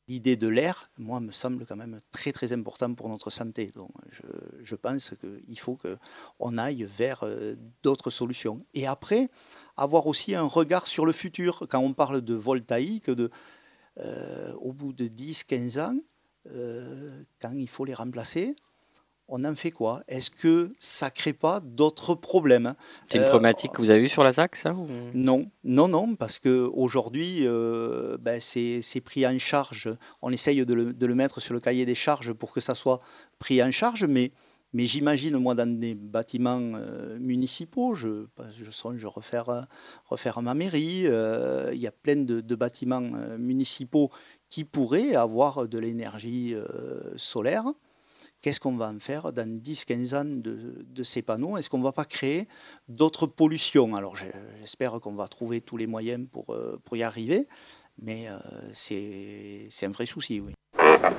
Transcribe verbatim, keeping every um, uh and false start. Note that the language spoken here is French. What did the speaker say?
l'idée de l'air, moi, me semble quand même très très important pour notre santé. Donc, je, je pense qu'il faut qu'on aille vers euh, d'autres solutions. Et après, avoir aussi un regard sur le futur. Quand on parle de voltaïque, de, euh, au bout de dix, quinze ans, euh, quand il faut les remplacer, on en fait quoi? Est-ce que ça ne crée pas d'autres problèmes? C'est une Euh, problématique que vous avez eue sur la Z A C, ça ou... non, non, non, parce qu'aujourd'hui, euh, ben, c'est c'est pris en charge. On essaye de le, de le mettre sur le cahier des charges pour que ça soit pris en charge, mais, mais j'imagine, moi, dans des bâtiments euh, municipaux, je, je songe refaire, euh, refaire ma mairie, euh, il y a plein de, de bâtiments euh, municipaux qui pourraient avoir de l'énergie euh, solaire. Qu'est-ce qu'on va en faire dans dix, quinze ans de, de ces panneaux? Est-ce qu'on ne va pas créer d'autres pollutions? Alors j'espère qu'on va trouver tous les moyens pour, euh, pour y arriver, mais euh, c'est c'est un vrai souci, oui.